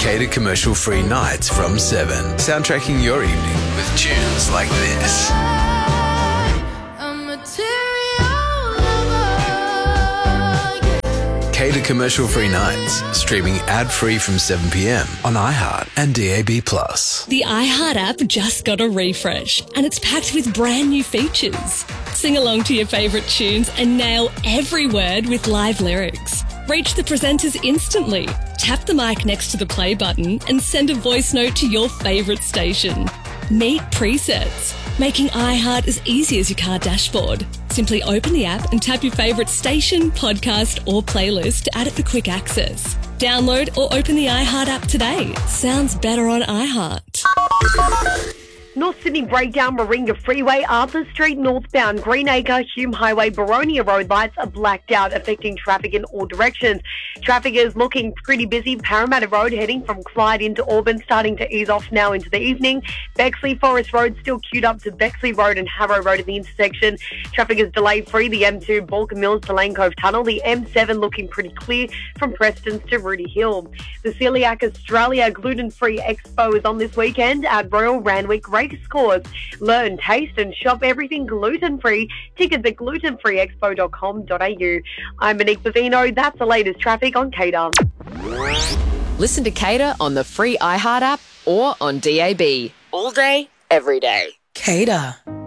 Cater commercial-free nights from 7. Soundtracking your evening with tunes like this. Cater commercial-free nights, streaming ad-free from 7 p.m. on iHeart and DAB+. The iHeart app just got a refresh and it's packed with brand new features. Sing along to your favourite tunes and nail every word with live lyrics. Reach the presenters instantly. Tap the mic next to the play button and send a voice note to your favourite station. Meet presets, making iHeart as easy as your car dashboard. Simply open the app and tap your favourite station, podcast or playlist to add it for quick access. Download or open the iHeart app today. Sounds better on iHeart. North Sydney breakdown, Moringa Freeway, Arthur Street northbound, Greenacre, Hume Highway, Baronia road lights are blacked out, affecting traffic in all directions. Traffic is looking pretty busy. Parramatta Road heading from Clyde into Auburn starting to ease off now into the evening. Bexley Forest Road still queued up to Bexley Road and Harrow Road at the intersection. Traffic is delay free. The M2 Balkan Mills to Lane Cove Tunnel. The M7 looking pretty clear from Prestons to Rudy Hill. The Celiac Australia Gluten-Free Expo is on this weekend at Royal Randwick Race Course. Learn, taste and shop everything gluten-free. Tickets at glutenfreeexpo.com.au. I'm Monique Bavino. That's the latest traffic on Cater. Listen to Cater on the free iHeart app or on DAB. All day, every day. Cater.